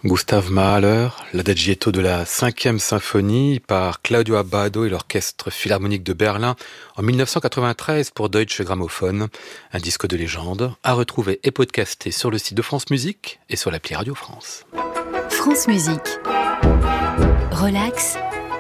Gustav Mahler, l'adagietto de la 5e symphonie par Claudio Abbado et l'Orchestre Philharmonique de Berlin en 1993 pour Deutsche Grammophon, un disque de légende à retrouver et podcasté sur le site de France Musique et sur l'appli Radio France. France Musique. Relax.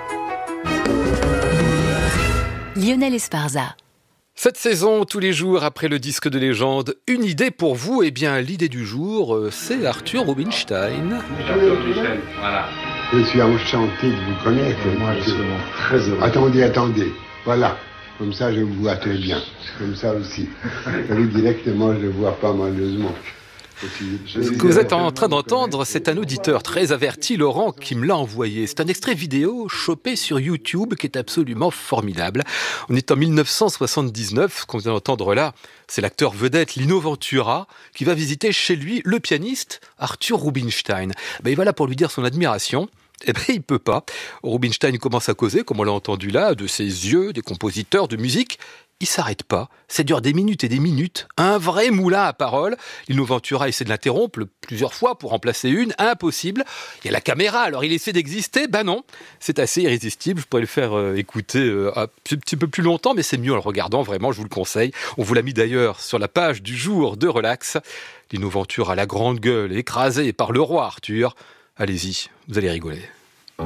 Lionel Esparza. Cette saison, tous les jours après le disque de légende, une idée pour vous. Eh bien, l'idée du jour, c'est Arthur Rubinstein. Voilà. Je suis enchanté de vous connaître. Moi, je suis très heureux. Attendez. Voilà. Comme ça, je vous vois très bien. Comme ça aussi. Vous directement, je le vois pas malheureusement. Ce que vous êtes en train d'entendre, c'est un auditeur très averti, Laurent, qui me l'a envoyé. C'est un extrait vidéo chopé sur YouTube qui est absolument formidable. On est en 1979, ce qu'on vient d'entendre là, c'est l'acteur vedette Lino Ventura qui va visiter chez lui le pianiste Arthur Rubinstein. Il va là pour lui dire son admiration. Il peut pas. Rubinstein commence à causer, comme on l'a entendu là, de ses yeux, des compositeurs de musique. Il s'arrête pas, ça dure des minutes et des minutes, un vrai moulin à paroles. Lino Ventura essaie de l'interrompre plusieurs fois pour remplacer une, impossible. Il y a la caméra, alors il essaie d'exister, non, c'est assez irrésistible, je pourrais le faire écouter un petit peu plus longtemps, mais c'est mieux en le regardant, vraiment, je vous le conseille. On vous l'a mis d'ailleurs sur la page du jour de Relax. Lino Ventura, la grande gueule, écrasé par le roi Arthur. Allez-y, vous allez rigoler.